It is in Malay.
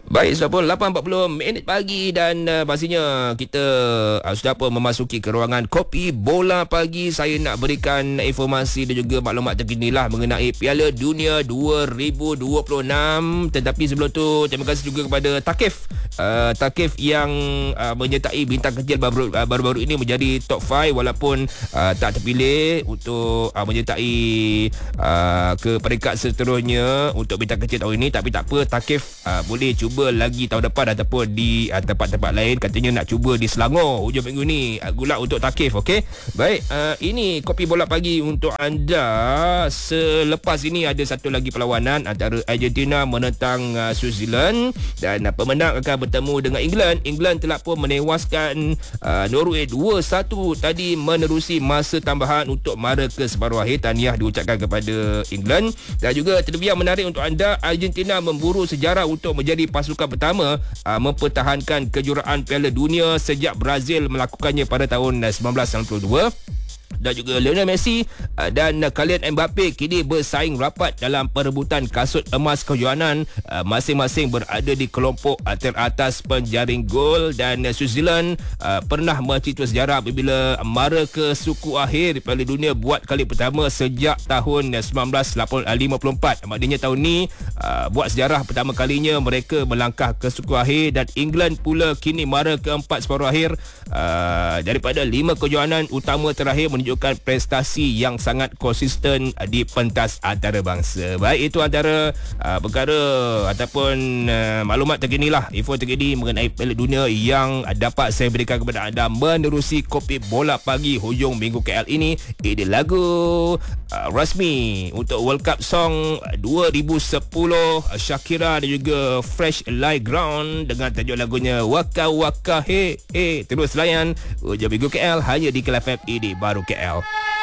Baik, sudah pun 8.40 minit pagi dan pastinya kita sudah pun memasuki ke ruangan Kopi Bola Pagi. Saya nak berikan informasi dan juga maklumat terkini lah mengenai Piala Dunia 2026. Tetapi sebelum tu, terima kasih juga kepada Thaqif. Thaqif yang menyertai bintang kecil baru-baru ini menjadi top 5 walaupun tak terpilih untuk menyertai ke peringkat seterusnya untuk bintang kecil tahun ini. Tapi tak apa, Thaqif boleh cuba lagi tahun depan ataupun di tempat-tempat lain. Katanya nak cuba di Selangor hujung minggu ni. Good luck untuk Thaqif, okey? Baik, ini Kopi Bola Pagi untuk anda. Selepas ini ada satu lagi perlawanan antara Argentina menentang Switzerland dan pemenang akan bertemu dengan England. England telah pun menewaskan Norway 2-1 tadi menerusi masa tambahan untuk mara ke separuh akhir. Tahniah diucapkan kepada England. Dan juga terlebih yang menarik untuk anda, Argentina memburu sejarah untuk menjadi pasukan pertama mempertahankan kejuaraan Piala Dunia sejak Brazil melakukannya pada tahun 1992. Dan juga Lionel Messi dan Kylian Mbappe kini bersaing rapat dalam perebutan kasut emas kejohanan. Masing-masing berada di kelompok teratas penjaring gol. Dan Switzerland pernah mencipta sejarah apabila mara ke suku akhir Piala Dunia buat kali pertama sejak tahun 1954. Maknanya tahun ni buat sejarah pertama kalinya mereka melangkah ke suku akhir. Dan England pula kini mara keempat separuh akhir. Daripada 5 kejohanan utama terakhir menunjukkan prestasi yang sangat konsisten di pentas antarabangsa. Baik, itu antara perkara ataupun maklumat terkini lah, info terkini mengenai Piala Dunia yang dapat saya berikan kepada anda menerusi Kopi Bola Pagi hujung minggu KL ini. Ini lagu rasmi untuk World Cup Song 2010 Shakira dan juga Fresh Light Ground dengan tajuk lagunya Waka Waka Hey Hey. Terus layan hujung minggu KL hanya di KL FM. Ini baru KL.